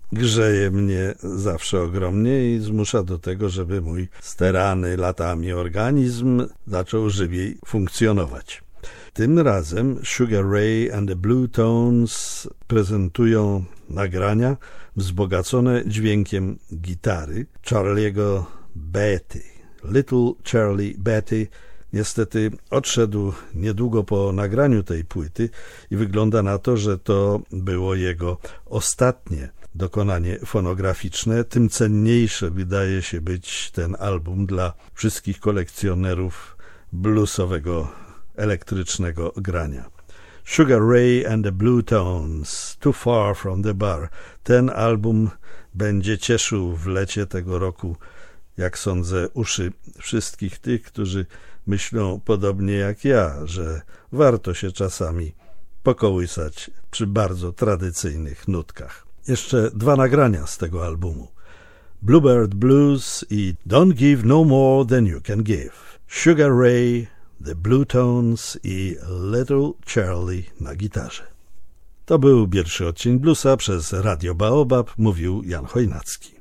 grzeje mnie zawsze ogromnie i zmusza do tego, żeby mój sterany latami organizm zaczął żywiej funkcjonować. Tym razem Sugar Ray and the Blue Tones prezentują nagrania wzbogacone dźwiękiem gitary Charlie'ego Betty. Little Charlie Betty niestety odszedł niedługo po nagraniu tej płyty i wygląda na to, że to było jego ostatnie dokonanie fonograficzne. Tym cenniejsze wydaje się być ten album dla wszystkich kolekcjonerów bluesowego, elektrycznego grania. Sugar Ray and the Blue Tones, Too Far from the Bar. Ten album będzie cieszył w lecie tego roku, jak sądzę, uszy wszystkich tych, którzy myślą podobnie jak ja, że warto się czasami pokołysać przy bardzo tradycyjnych nutkach. Jeszcze 2 nagrania z tego albumu. Bluebird Blues i Don't Give No More Than You Can Give. Sugar Ray, The Blue Tones i Little Charlie na gitarze. To był pierwszy odcinek Bluesa przez Radio Baobab, mówił Jan Chojnacki.